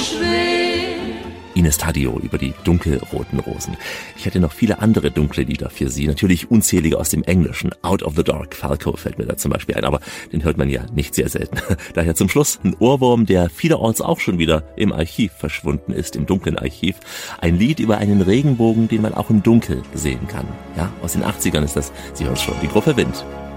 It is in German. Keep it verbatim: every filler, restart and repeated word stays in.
schwer. Ines Taddeo über die dunkelroten Rosen. Ich hätte noch viele andere dunkle Lieder für Sie, natürlich unzählige aus dem Englischen. Out of the Dark, Falco fällt mir da zum Beispiel ein, aber den hört man ja nicht sehr selten. Daher zum Schluss ein Ohrwurm, der vielerorts auch schon wieder im Archiv verschwunden ist, im dunklen Archiv. Ein Lied über einen Regenbogen, den man auch im Dunkel sehen kann. Ja, aus den achtzigern ist das, Sie hören schon, die Gruppe Wind.